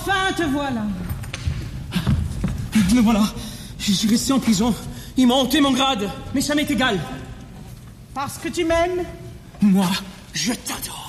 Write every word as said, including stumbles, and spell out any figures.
Enfin, te voilà. Me voilà. Je suis resté en prison. Ils m'ont ôté mon grade. Mais ça m'est égal. Parce que tu m'aimes? Moi, je t'adore.